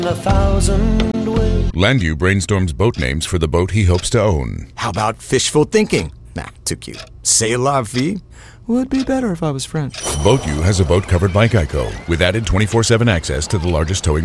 1,000 ways. Landu brainstorms boat names for the boat he hopes to own. How about fishful thinking? Nah, too cute. C'est la vie? Would be better if I was French. Boat U has a boat covered by Geico with added 24/7 access to the largest towing